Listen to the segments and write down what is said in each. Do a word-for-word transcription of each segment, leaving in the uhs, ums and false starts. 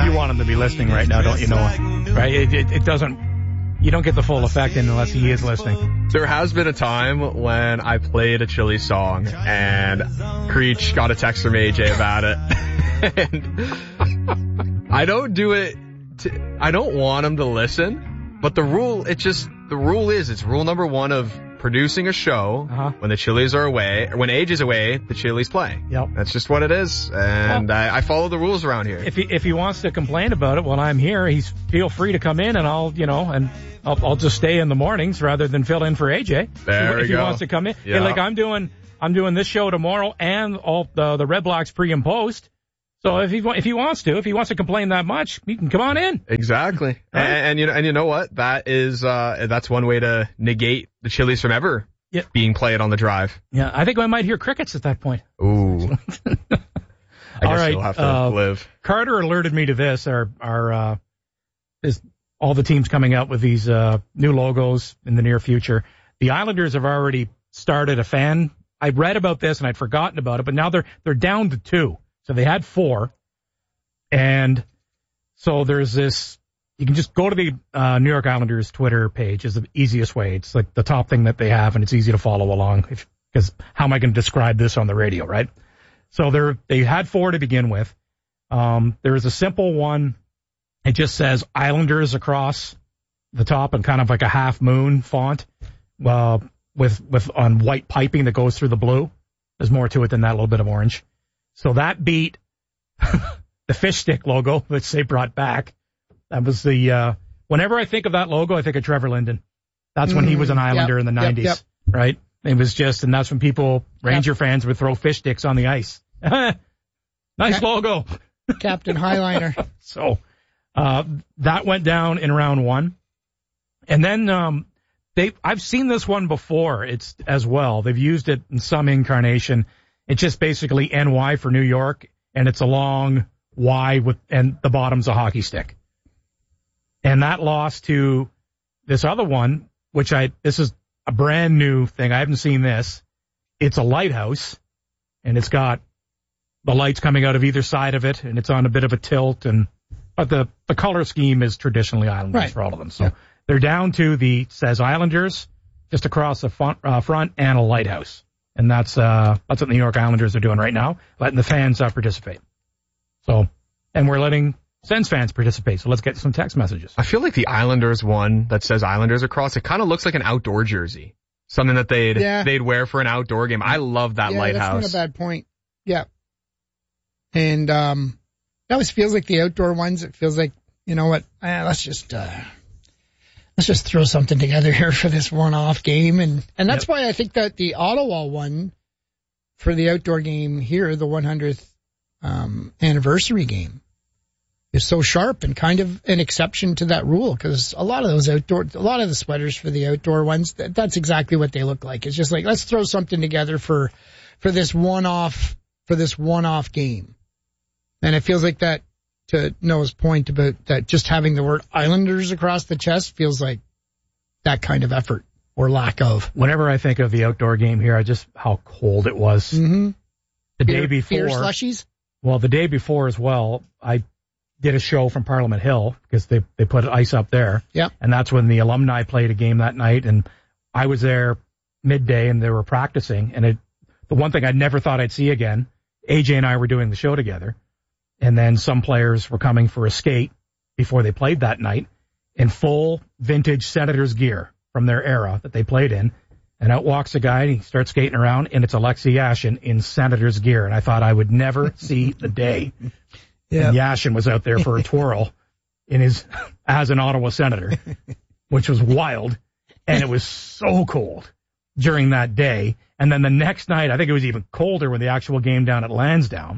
You want him to be listening right now, don't you, Noah? Right? It, it, it doesn't, you don't get the full effect in unless he is listening. There has been a time when I played a Chili song and Creech got a text from A J about it. And I don't do it, to, I don't want him to listen, but the rule, it just, the rule is, it's rule number one of producing a show. Uh-huh. When the Chili's are away, or when A J's away, the Chili's play. Yep. That's just what it is, and well, I, I follow the rules around here. If he if he wants to complain about it while I'm here, he's feel free to come in, and I'll you know, and I'll I'll just stay in the mornings rather than fill in for A J. There if, we if go. he wants to come in, yeah. Hey, like I'm doing I'm doing this show tomorrow and all the the Red Blocks pre and post. So if he if he wants to, if he wants to complain that much, he can come on in. Exactly, right? and, and you know, and you know what? That is uh that's one way to negate the Chili's from ever. Yep. Being played on the drive. Yeah, I think I might hear crickets at that point. Ooh. I guess all right, you'll have to uh, live. Carter alerted me to this. Our, our, uh, is all the teams coming out with these, uh, new logos in the near future. The Islanders have already started a fan. I read about this and I'd forgotten about it, but now they're, they're down to two. So they had four. And so there's this, you can just go to the uh, New York Islanders Twitter page is the easiest way. It's like the top thing that they have, and it's easy to follow along. Because how am I going to describe this on the radio, right? So they're they had four to begin with. Um, there is a simple one. It just says Islanders across the top and kind of like a half moon font, uh, with with on white piping that goes through the blue. There's more to it than that, a little bit of orange. So that beat the fish stick logo, which they brought back. That was the, uh, whenever I think of that logo, I think of Trevor Linden. That's mm, when he was an Islander yep, in the nineties, yep, yep. Right? It was just, and that's when people, Ranger yep. fans would throw fish sticks on the ice. Nice Cap- logo. Captain Highliner. So, uh, that went down in round one. And then, um, they, I've seen this one before. It's as well. They've used it in some incarnation. It's just basically N Y for New York, and it's a long Y with, and the bottom's a hockey stick. And that lost to this other one, which I, this is a brand new thing. I haven't seen this. It's a lighthouse, and it's got the lights coming out of either side of it, and it's on a bit of a tilt, and, but the, the color scheme is traditionally Islanders right. for all of them. So yeah. they're down to the, says Islanders, just across the front, uh, front and a lighthouse. And that's, uh, that's what the New York Islanders are doing right now, letting the fans uh, participate. So, and we're letting Sens fans participate, so let's get some text messages. I feel like the Islanders one that says Islanders across, it kind of looks like an outdoor jersey. Something that they'd yeah. they'd wear for an outdoor game. I love that yeah, lighthouse. That's not a bad point. Yeah. And um it always feels like the outdoor ones, it feels like, you know what, eh, let's just uh let's just throw something together here for this one-off game. And, and that's yep. why I think that the Ottawa one for the outdoor game here, the one hundredth um anniversary game, is so sharp and kind of an exception to that rule, because a lot of those outdoor, a lot of the sweaters for the outdoor ones, that, that's exactly what they look like. It's just like, let's throw something together for, for this one-off, for this one-off game. And it feels like that, to Noah's point about that, just having the word Islanders across the chest feels like that kind of effort or lack of. Whenever I think of the outdoor game here, I just, how cold it was. Mm-hmm. The beer, day before. Beer slushies? Well, the day before as well, I did a show from Parliament Hill because they, they put ice up there. Yeah. And that's when the alumni played a game that night. And I was there midday and they were practicing. And it, the one thing I never thought I'd see again, A J and I were doing the show together. And then some players were coming for a skate before they played that night in full vintage Senators gear from their era that they played in. And out walks a guy and he starts skating around, and it's Alexei Yashin in Senators gear. And I thought I would never see the day. Yeah. And Yashin was out there for a twirl in his, as an Ottawa Senator, which was wild. And it was so cold during that day. And then the next night, I think it was even colder when the actual game down at Lansdowne.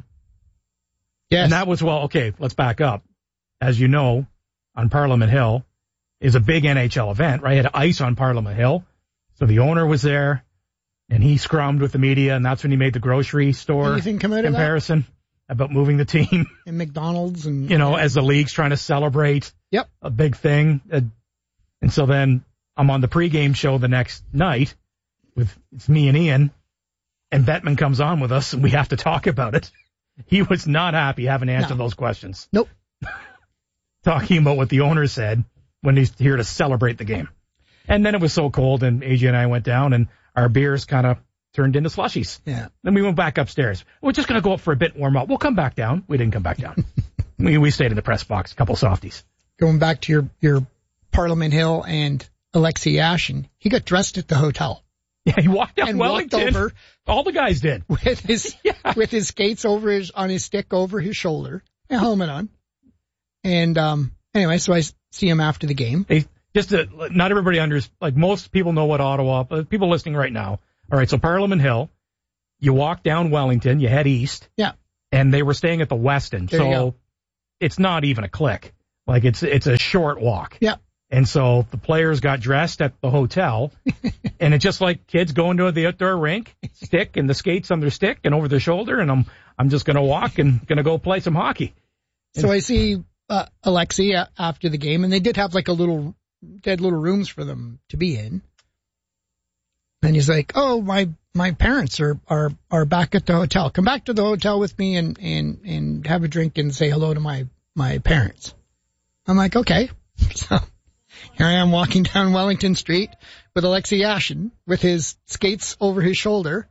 Yes. And that was, well, okay, let's back up. As you know, on Parliament Hill is a big N H L event, right? Had ice on Parliament Hill. So the owner was there, and he scrummed with the media, and that's when he made the grocery store Anything come out of comparison that? About moving the team. And McDonald's and... You know, as the league's trying to celebrate yep. a big thing. And so then I'm on the pregame show the next night with, it's me and Ian, and Bettman comes on with us, and we have to talk about it. He was not happy having to answer no. those questions. Nope. talking about what the owner said when he's here to celebrate the game. And then it was so cold, and A J and I went down, and our beers kind of turned into slushies. Yeah. Then we went back upstairs. We're just going to go up for a bit, warm up. We'll come back down. We didn't come back down. we we stayed in the press box, a couple softies. Going back to your, your Parliament Hill and Alexei Yashin, he got dressed at the hotel. Yeah, he walked down and Wellington. walked over. All the guys did. With his, yeah. with his skates over his, on his stick over his shoulder, a helmet on. And, um, anyway, so I see him after the game. They, just to, not everybody understands, like most people know what Ottawa, but people listening right now. All right, so Parliament Hill, you walk down Wellington, you head east. Yeah. And they were staying at the Westin. There you so go. It's not even a click. Like it's, it's a short walk. Yeah. And so the players got dressed at the hotel, and it's just like kids going to the outdoor rink, stick and the skates on their stick and over their shoulder, and I'm I'm just going to walk and going to go play some hockey. And so I see uh, Alexei after the game, and they did have like a little, they had little rooms for them to be in. And he's like, "Oh, my my parents are are are back at the hotel. Come back to the hotel with me and and and have a drink and say hello to my my parents." I'm like, "Okay." So here I am walking down Wellington Street with Alexei Yashin with his skates over his shoulder.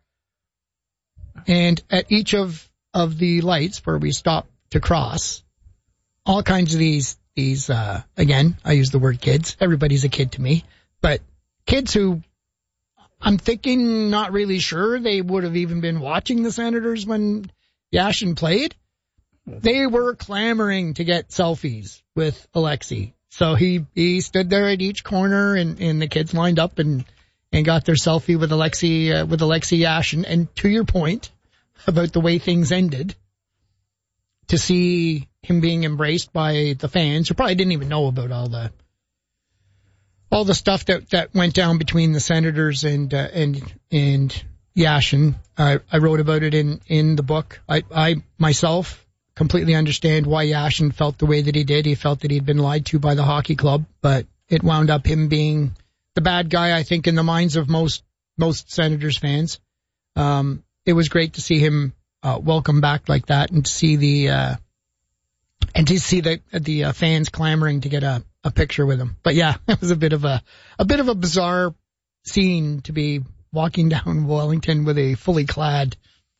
And at each of, of the lights where we stop to cross, all kinds of these, these, uh, again, I use the word kids. Everybody's a kid to me, but kids who I'm thinking not really sure they would have even been watching the Senators when Yashin played. They were clamoring to get selfies with Alexei. So he, he stood there at each corner, and, and the kids lined up and, and got their selfie with Alexei, uh, with Alexei Yashin. And to your point about the way things ended, to see him being embraced by the fans who probably didn't even know about all the, all the stuff that, that went down between the Senators and, uh, and, and Yashin. I, I wrote about it in, in the book. I, I myself, completely understand why Yashin felt the way that he did. He felt that he'd been lied to by the hockey club, but it wound up him being the bad guy, I think, in the minds of most most Senators fans. Um, it was great to see him uh, welcome back like that, and to see the uh, and to see the the uh, fans clamoring to get a, a picture with him. But yeah, it was a bit of a a bit of a bizarre scene to be walking down Wellington with a fully clad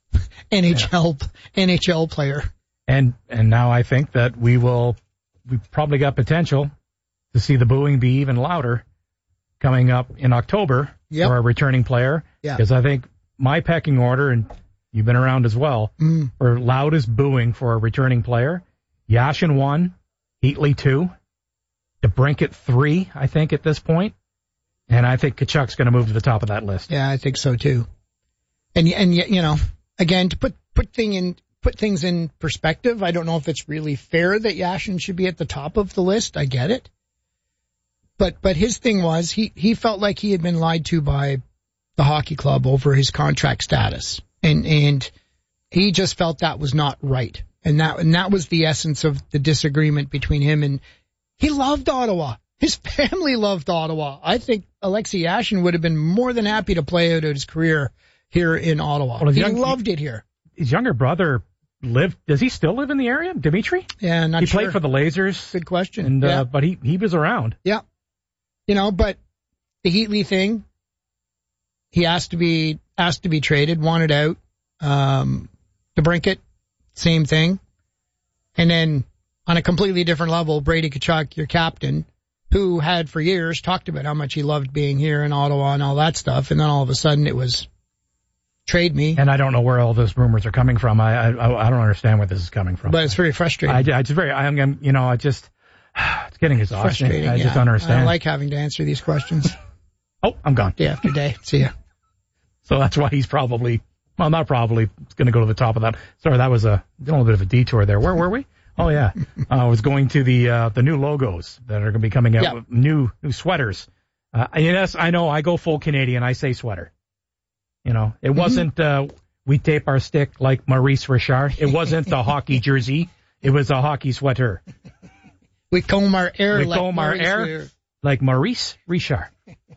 N H L yeah. N H L player. And and now I think that we will, we've probably got potential to see the booing be even louder coming up in October yep. for a returning player. Yeah. Because I think my pecking order, and you've been around as well, mm. for loudest booing for a returning player, Yashin one, Heatley two, DeBrincat three, I think at this point, and I think Tkachuk's going to move to the top of that list. Yeah, I think so too. And and you know, again, to put put thing in. Put things in perspective, I don't know if it's really fair that Yashin should be at the top of the list. I get it. But but his thing was he, he felt like he had been lied to by the hockey club over his contract status. And and he just felt that was not right. And that and that was the essence of the disagreement between him and he loved Ottawa. His family loved Ottawa. I think Alexei Yashin would have been more than happy to play out his career here in Ottawa. Well, he young, loved it here. His younger brother lived, does he still live in the area, Dimitri? Yeah, not he sure. He played for the Lasers. Good question. And, yeah. uh, but he, he was around. Yeah. You know, but the Heatley thing, he asked to be, asked to be traded, wanted out. Um, DeBrincat, same thing. And then on a completely different level, Brady Tkachuk, your captain, who had for years talked about how much he loved being here in Ottawa and all that stuff. And then all of a sudden it was, trade me. And I don't know where all those rumors are coming from. I I, I don't understand where this is coming from. But it's very frustrating. I, I just very, I'm, I'm, you know, I just, it's getting exhausting. Frustrating, I yeah. just don't understand. I don't like having to answer these questions. Oh, I'm gone. Day after day. See ya. So that's why he's probably, well, not probably, going to go to the top of that. Sorry, that was a, a little bit of a detour there. Where were we? Oh, yeah. uh, I was going to the, uh, the new logos that are going to be coming out, yeah. with new, new sweaters. Uh, yes, I know, I go full Canadian. I say sweater. You know, it wasn't, uh, we tape our stick like Maurice Richard. It wasn't a hockey jersey. It was a hockey sweater. We comb our hair we like comb our Maurice hair Richard. like Maurice Richard.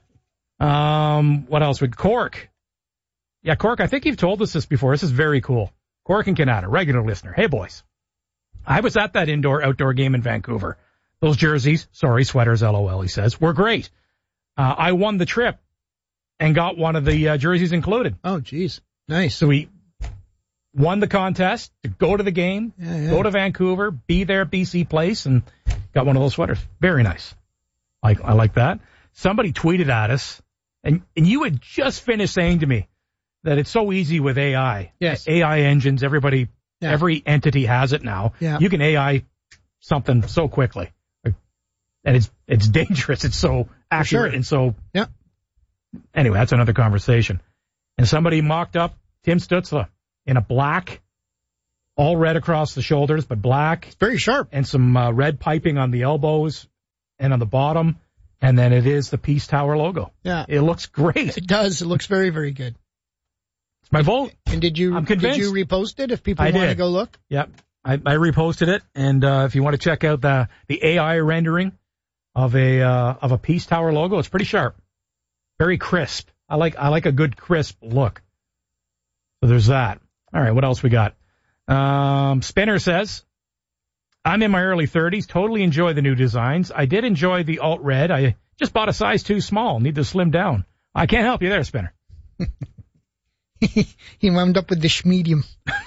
Um, what else? With Cork. Yeah, Cork, I think you've told us this before. This is very cool. Cork and Canada, regular listener. Hey, boys. I was at that indoor-outdoor game in Vancouver. Those jerseys, sorry, sweaters, LOL, he says, were great. Uh, I won the trip and got one of the uh, jerseys included. Oh, geez. Nice. So he won the contest to go to the game, yeah, yeah. go to Vancouver, be there at B C Place, and got one of those sweaters. Very nice. I, I like that. Somebody tweeted at us, and, and you had just finished saying to me that it's so easy with A I. Yes. A I engines, everybody, yeah. every entity has it now. Yeah. You can A I something so quickly. And it's it's dangerous. It's so accurate sure. and so... Yeah. Anyway, that's another conversation. And somebody mocked up Tim Stützle in a black, all red across the shoulders, but black. It's very sharp. And some uh, red piping on the elbows and on the bottom. And then it is the Peace Tower logo. Yeah. It looks great. It does. It looks very, very good. It's my vote. And did you, I'm convinced. Did you repost it if people I want did. to go look? Yep. I, I reposted it. And uh, if you want to check out the, the A I rendering of a uh, of a Peace Tower logo, it's pretty sharp. Very crisp. I like I like a good crisp look. So there's that. All right, what else we got? Um, Spinner says, I'm in my early thirties, totally enjoy the new designs. I did enjoy the alt red. I just bought a size too small, need to slim down. I can't help you there, Spinner. He wound up with the schmedium.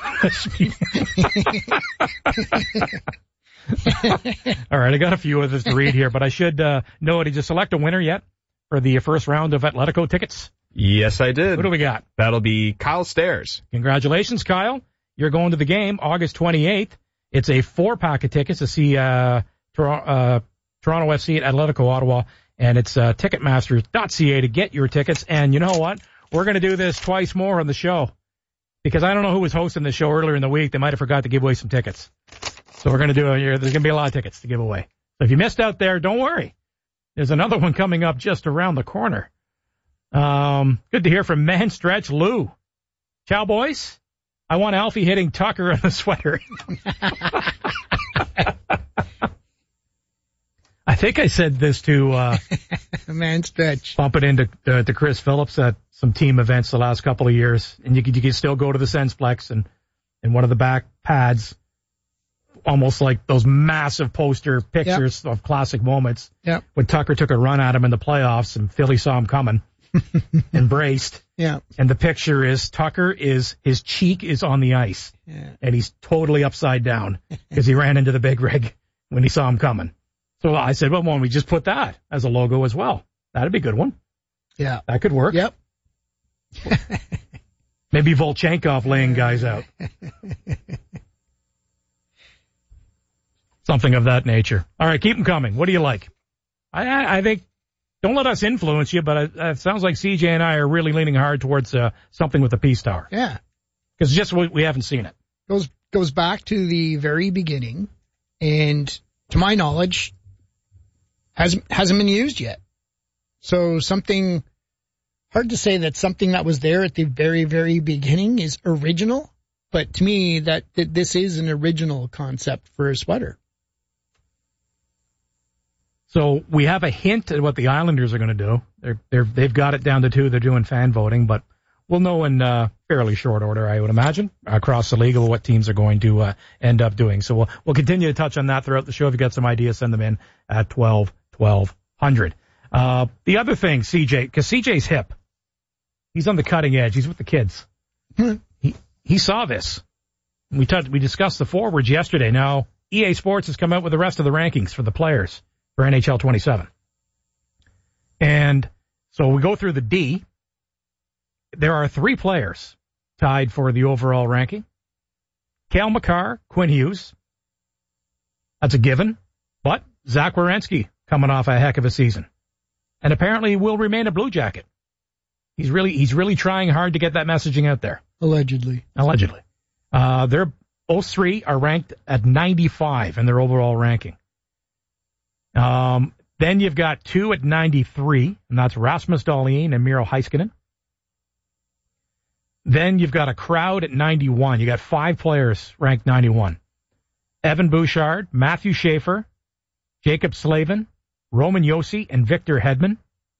All right, I got a few of this to read here, but I should uh, know, did you select a winner yet for the first round of Atletico tickets? Yes, I did. Who do we got? That'll be Kyle Stairs. Congratulations, Kyle. You're going to the game August twenty-eighth. It's a four-pack of tickets to see uh, Tor- uh, Toronto F C at Atletico Ottawa, and it's uh, ticketmasters dot c a to get your tickets. And you know what? We're going to do this twice more on the show because I don't know who was hosting the show earlier in the week. They might have forgot to give away some tickets. So we're going to do it. There's going to be a lot of tickets to give away. So if you missed out there, don't worry. There's another one coming up just around the corner. Um, good to hear from Man Stretch Lou. Ciao, boys. I want Alfie hitting Tucker in the sweater. I think I said this to uh, Man Stretch. Bump it into uh, to Chris Phillips at some team events the last couple of years, and you can you can still go to the Sensplex and in one of the back pads. Almost like those massive poster pictures yep. of classic moments. Yep. When Tucker took a run at him in the playoffs and Philly saw him coming, embraced. Yeah. And the picture is Tucker is, his cheek is on the ice. Yeah. And he's totally upside down because he ran into the big rig when he saw him coming. So I said, well, why don't we just put that as a logo as well? That'd be a good one. Yeah. That could work. Yep. Maybe Volchenkov laying guys out. Something of that nature. All right, keep them coming. What do you like? I, I think, don't let us influence you, but it, it sounds like C J and I are really leaning hard towards uh, something with the Peace Tower. Yeah. Because just we, we haven't seen it. Goes goes back to the very beginning, and to my knowledge, hasn't hasn't been used yet. So something, hard to say that something that was there at the very, very beginning is original, but to me, that, that this is an original concept for a sweater. So we have a hint at what the Islanders are going to do. They're, they're, they've got it down to two. They're doing fan voting, but we'll know in uh, fairly short order, I would imagine, across the league of what teams are going to uh, end up doing. So we'll, we'll continue to touch on that throughout the show. If you got some ideas, send them in at twelve twelve hundred. Uh, the other thing, C J, because C J's hip. He's on the cutting edge. He's with the kids. Hmm. He he saw this. We touched, we discussed the forwards yesterday. Now, E A Sports has come out with the rest of the rankings for the players for N H L twenty-seven. And so we go through the D. There are three players tied for the overall ranking. Cale Makar, Quinn Hughes. That's a given. But Zach Werenski coming off a heck of a season. And apparently will remain a Blue Jacket. He's really, he's really trying hard to get that messaging out there. Allegedly. Allegedly. Uh, they're, those three are ranked at ninety-five in their overall ranking. Um, then you've got two at ninety-three, and that's Rasmus Dahlin and Miro Heiskanen. Then you've got a crowd at ninety-one. You got five players ranked ninety-one. Evan Bouchard, Matthew Schaefer, Jacob Slavin, Roman Josi, and Victor Hedman.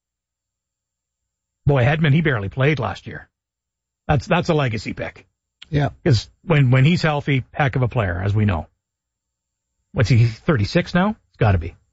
Boy, Hedman, he barely played last year. That's that's a legacy pick. Yeah. Because when, when he's healthy, heck of a player, as we know. What's he, thirty-six now? It's got to be.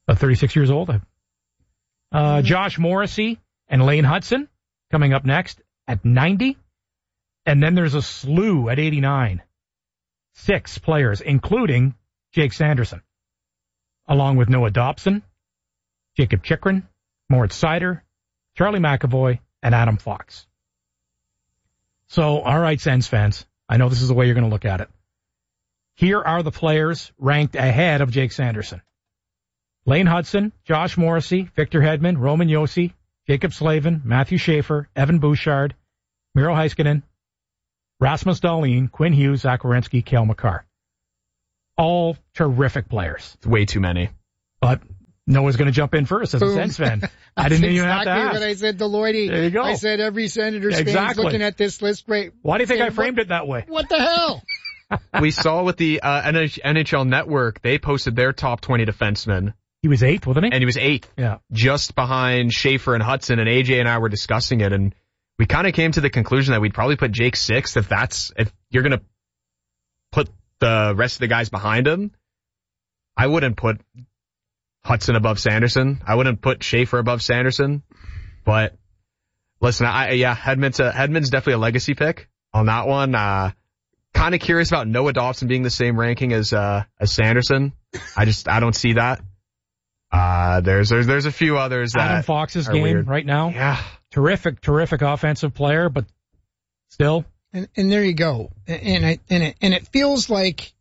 About thirty-six years old. Uh, mm-hmm. Josh Morrissey and Lane Hudson coming up next at ninety. And then there's a slew at eighty-nine. Six players, including Jake Sanderson, along with Noah Dobson, Jacob Chychrun, Moritz Seider, Charlie McAvoy, and Adam Fox. So, all right, Sens fans, I know this is the way you're going to look at it. Here are the players ranked ahead of Jake Sanderson. Lane Hudson, Josh Morrissey, Victor Hedman, Roman Josi, Jacob Slavin, Matthew Schaefer, Evan Bouchard, Miro Heiskanen, Rasmus Dahlin, Quinn Hughes, Zach Werenski, Cale Makar. All terrific players. It's way too many. But Noah's going to jump in first as Boom. a Sens fan. I didn't even exactly have to ask. What I said to Lloydie. There you go. I said every Senators exactly. fan's looking at this list. Right? Why do you think saying, I framed what, it that way? What the hell? We saw with the uh, N H L Network, they posted their top twenty defensemen. He was eighth, wasn't he? And he was eighth. Yeah. Just behind Schaefer and Hudson, and A J and I were discussing it, and we kind of came to the conclusion that we'd probably put Jake sixth if that's, if you're going to put the rest of the guys behind him. I wouldn't put Hudson above Sanderson. I wouldn't put Schaefer above Sanderson. But listen, I, yeah, Hedman's a, Hedman's definitely a legacy pick on that one. Uh, kind of curious about Noah Dobson being the same ranking as, uh, as Sanderson. I just, I don't see that. Uh, there's, there's, there's a few others that Adam Fox's are game weird. right now. Yeah. Terrific, terrific offensive player, but still. And, and there you go. And I, and it, and it feels like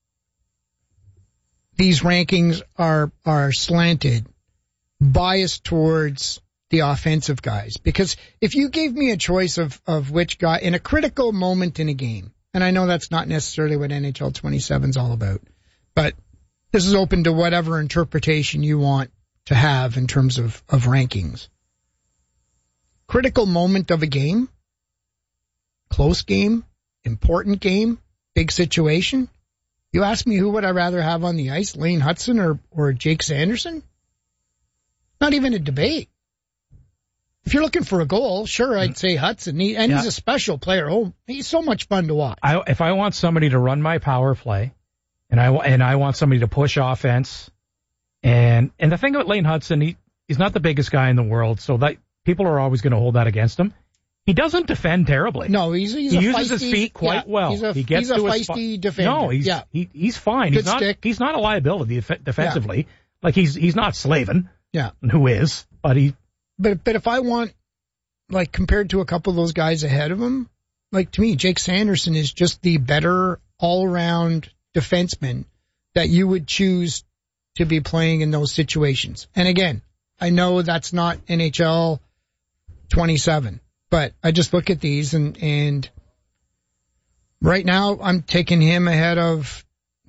these rankings are, are slanted, biased towards the offensive guys. Because if you gave me a choice of, of which guy in a critical moment in a game, and I know that's not necessarily what N H L twenty-seven is all about, but this is open to whatever interpretation you want to have in terms of, of rankings. Critical moment of a game, close game, important game, big situation. You ask me who would I rather have on the ice, Lane Hudson or, or Jake Sanderson? Not even a debate. If you're looking for a goal, sure, I'd say Hudson. He, and yeah. he's a special player. Oh, he's so much fun to watch. I, if I want somebody to run my power play, and I, and I want somebody to push offense, and and the thing about Lane Hudson, he, he's not the biggest guy in the world, so that people are always going to hold that against him. He doesn't defend terribly. No, he's, he's he a uses feisty, his feet quite yeah, well. He's a, he gets he's a to feisty his, defender. No, he's yeah. he, he's fine. Good he's not stick. he's not a liability def- defensively. Yeah. Like he's he's not Slavin. Yeah, who is? But he. But but if I want, like, compared to a couple of those guys ahead of him, like, to me, Jake Sanderson is just the better all-around defenseman that you would choose to be playing in those situations. And again, I know that's not N H L twenty-seven, but I just look at these and, and right now I'm taking him ahead of,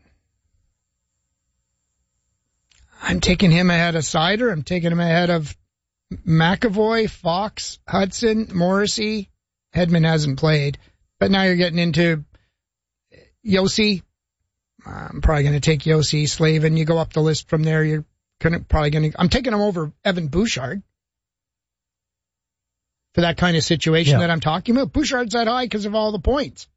I'm taking him ahead of Seider. I'm taking him ahead of McAvoy, Fox, Hudson, Morrissey. Hedman hasn't played, but now you're getting into Josi. I'm probably going to take Josi, Slavin. You go up the list from there. You're gonna, probably going to. I'm taking him over Evan Bouchard for that kind of situation yeah. that I'm talking about. Bouchard's that high because of all the points.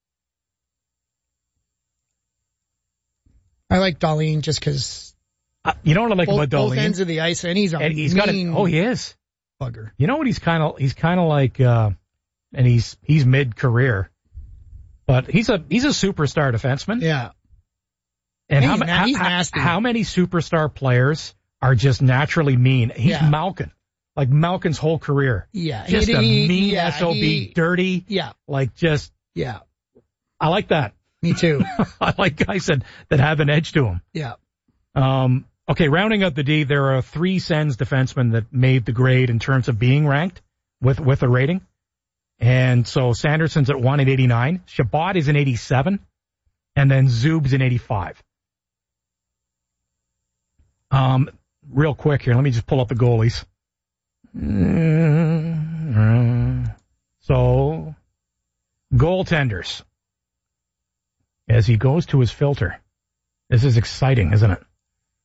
I like Dahlin just because. Uh, you know what I like both, about Dahlin? Both ends of the ice, and he's a and he's mean got a, oh, he is bugger. You know what? He's kind of he's kind of like, uh, and he's he's mid career, but he's a he's a superstar defenseman. Yeah. And he's how, na- how, he's nasty. how many superstar players are just naturally mean? He's yeah. Malkin, like Malkin's whole career. Yeah, just he, a he, mean yeah, S O B, he, dirty. Yeah, like just yeah. I like that. Me too. I like guys that that have an edge to them. Yeah. Um. Okay, rounding out the D, there are three Sens defensemen that made the grade in terms of being ranked with, with a rating. And so Sanderson's at one at eighty-nine, Chabot is an eighty-seven, and then Zub's an eighty-five. Um, real quick here, let me just pull up the goalies. So, goaltenders. As he goes to his filter. This is exciting, isn't it?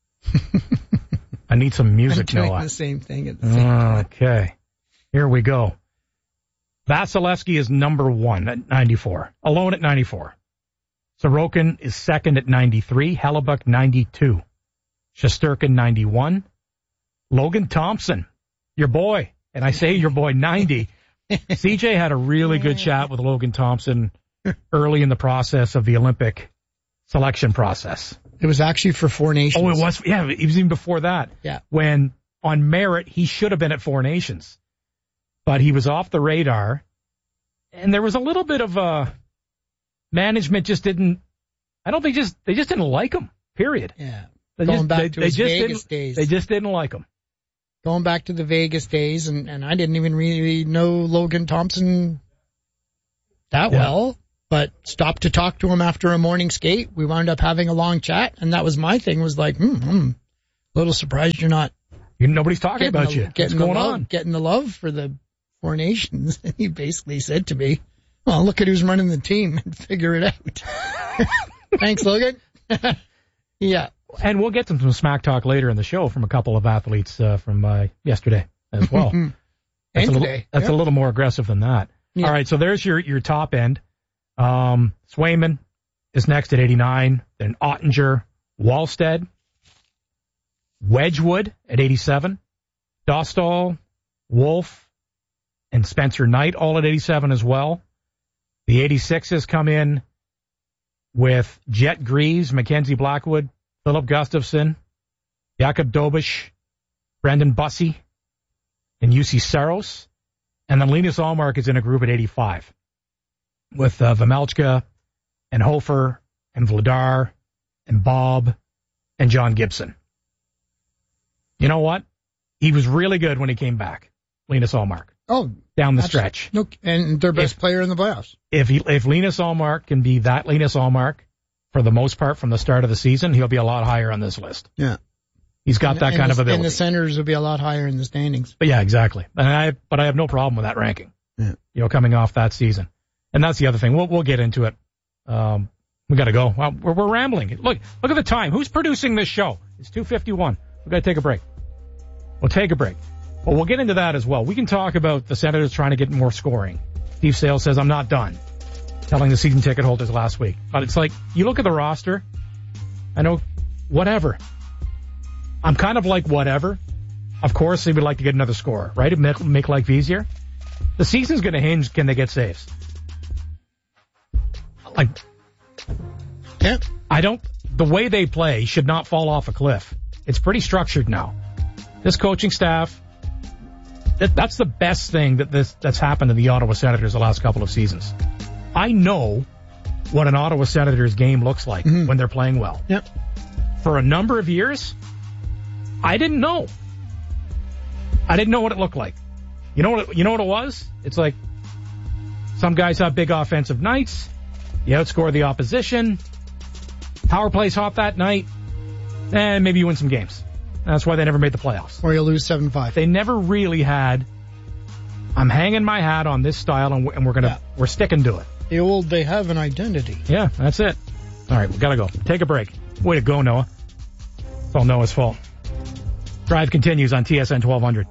I need some music, I'm doing Noah. the same thing at the same time. Okay. Here we go. Vasilevsky is number one at ninety-four. Alone at ninety-four. Sorokin is second at ninety-three. Hellebuck, ninety-two. Shesterkin, ninety-one. Logan Thompson, your boy, and I say your boy, ninety. C J had a really good chat with Logan Thompson early in the process of the Olympic selection process. It was actually for Four Nations. Oh, it was? Yeah, it was even before that. Yeah. When, on merit, he should have been at Four Nations. But he was off the radar, and there was a little bit of uh management just didn't, I don't think just, they just didn't like him, period. Yeah. They Going just, back they, to they his just Vegas didn't, days. They just didn't like him. Going back to the Vegas days, and, and I didn't even really know Logan Thompson that Yeah. well, but stopped to talk to him after a morning skate. We wound up having a long chat, and that was my thing, was like, hmm, hmm a little surprised you're not You, nobody's talking getting about the, you. What's getting going the love, on? Getting the love for the Four Nations. And he basically said to me, well, look at who's running the team and figure it out. Thanks, Logan. Yeah. And we'll get some, some smack talk later in the show from a couple of athletes uh, from uh, yesterday as well. and That's, a little, today. that's Yeah. a little more aggressive than that. Yeah. All right, so there's your, your top end. Um, Swayman is next at eighty-nine. Then Ottinger, Wallstead, Wedgwood at eighty-seven. Dostal, Wolf, and Spencer Knight all at eighty-seven as well. The eighty-sixes come in with Jet Greaves, Mackenzie Blackwood, Philip Gustafson, Jakob Dobish, Brendan Bussey, and U C Saros. And then Linus Allmark is in a group at eighty-five with uh, Vamelchka and Hofer and Vladar and Bob and John Gibson. You know what? He was really good when he came back, Linus Allmark, Oh, down the that's- stretch. No, and their best If- player in the playoffs. If he, if Linus Allmark can be that Linus Allmark for the most part from the start of the season, he'll be a lot higher on this list. Yeah. He's got And- that and kind the, of ability. And the centers will be a lot higher in the standings. But yeah, exactly. And I, but I have no problem with that ranking. Yeah. You know, coming off that season. And that's the other thing. We'll, we'll get into it. Um, we gotta go. Well, we're, we're rambling. Look, look at the time. Who's producing this show? It's two fifty-one. We gotta take a break. We'll take a break. Well, we'll get into that as well. We can talk about the Senators trying to get more scoring. Steve Sales says, I'm not done. Telling the season ticket holders last week. But it's like, you look at the roster, I know, whatever. I'm kind of like whatever. Of course, they would like to get another scorer, right? It'd make, make life easier. The season's going to hinge, can they get saves? Like, Yeah. I don't, the way they play should not fall off a cliff. It's pretty structured now. This coaching staff, that, that's the best thing that this, that's happened to the Ottawa Senators the last couple of seasons. I know what an Ottawa Senators game looks like Mm-hmm. when they're playing well. Yep. For a number of years, I didn't know. I didn't know what it looked like. You know what it, you know what it was? It's like some guys have big offensive nights. You outscore the opposition. Power plays hot that night. And maybe you win some games. That's why they never made the playoffs. Or you'll lose seven five. They never really had, I'm hanging my hat on this style and we're, and we're gonna, Yeah. we're sticking to it. The old, they have an identity. Yeah, that's it. All right, we gotta go. Take a break. Way to go, Noah. It's all Noah's fault. Drive continues on T S N twelve hundred.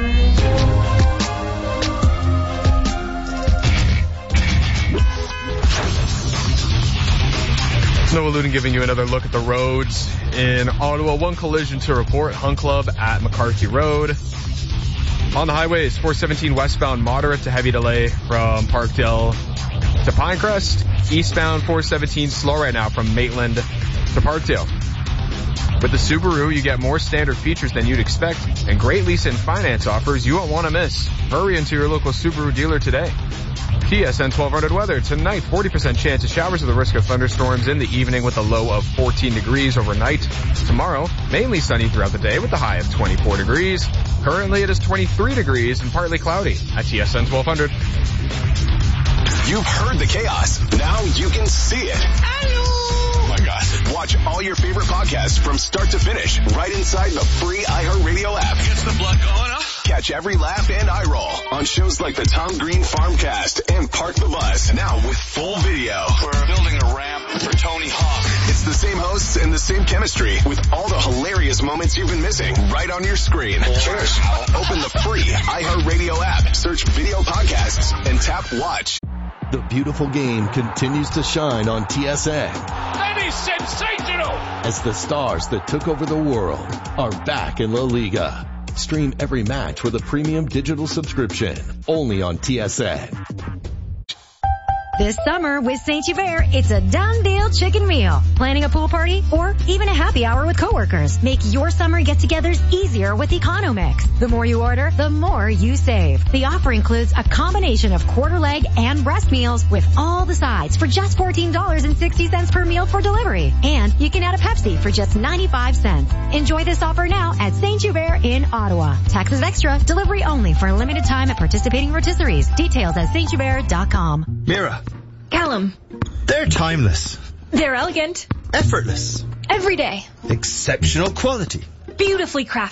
Noah Luden giving you another look at the roads in Ottawa. One collision to report. Hunt Club at McCarthy Road. On the highways, four seventeen westbound, moderate to heavy delay from Parkdale to Pinecrest. Eastbound, four seventeen slow right now from Maitland to Parkdale. With the Subaru, you get more standard features than you'd expect and great lease and finance offers you won't want to miss. Hurry into your local Subaru dealer today. T S N twelve hundred weather. Tonight, forty percent chance of showers with a risk of thunderstorms in the evening with a low of fourteen degrees overnight. Tomorrow, mainly sunny throughout the day with a high of twenty-four degrees. Currently, it is twenty-three degrees and partly cloudy at T S N twelve hundred. You've heard the chaos. Now you can see it. Hello! Oh my God. Watch all your favorite podcasts from start to finish right inside the free iHeartRadio app. Gets the blood going, huh? Catch every laugh and eye roll on shows like the Tom Green Farmcast and Park the Bus. Now with full video. We're building a ramp for Tony Hawk. It's the same hosts and the same chemistry with all the hilarious moments you've been missing right on your screen. Just open the free iHeartRadio app, search video podcasts, and tap watch. The beautiful game continues to shine on T S N. Baby, is sensational! As the stars that took over the world are back in La Liga. Stream every match with a premium digital subscription, only on T S N. This summer with Saint Hubert, it's a done deal chicken meal. Planning a pool party or even a happy hour with coworkers. Make your summer get-togethers easier with Economix. The more you order, the more you save. The offer includes a combination of quarter leg and breast meals with all the sides for just fourteen dollars and sixty cents per meal for delivery. And you can add a Pepsi for just ninety-five cents. Enjoy this offer now at Saint Hubert in Ottawa. Taxes extra. Delivery only for a limited time at participating rotisseries. Details at saint hubert dot com. Mira. Callum. They're timeless. They're elegant. Effortless. Everyday. Exceptional quality. Beautifully crafted.